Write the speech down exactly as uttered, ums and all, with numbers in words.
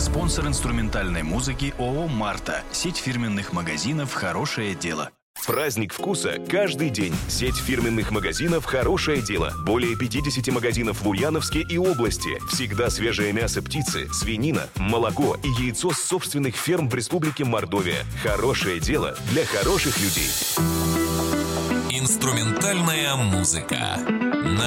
Спонсор инструментальной музыки ООО «Марта». Сеть фирменных магазинов «Хорошее дело». Праздник вкуса каждый день. Сеть фирменных магазинов «Хорошее дело». Более пятьдесят магазинов в Ульяновске и области. Всегда свежее мясо птицы, свинина, молоко и яйцо с собственных ферм в Республике Мордовия. Хорошее дело для хороших людей. Инструментальная музыка на